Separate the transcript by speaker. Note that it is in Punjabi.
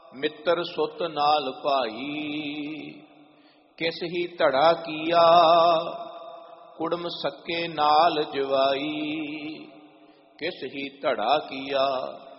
Speaker 1: ਮਿੱਤਰ ਸੁਤ ਨਾਲ ਭਾਈ। ਕਿਸ ਹੀ ਧੜਾ ਕੀਆ ਕੁੜਮ ਸਕੇ ਨਾਲ ਜਵਾਈ। ਕਿਸ ਹੀ ਧੜਾ ਕੀਆ